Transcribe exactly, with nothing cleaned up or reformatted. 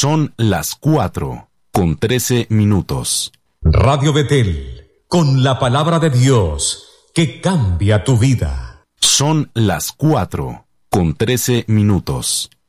Son las cuatro con trece minutos. Radio Betel, con la palabra de Dios que cambia tu vida. Son las cuatro con trece minutos.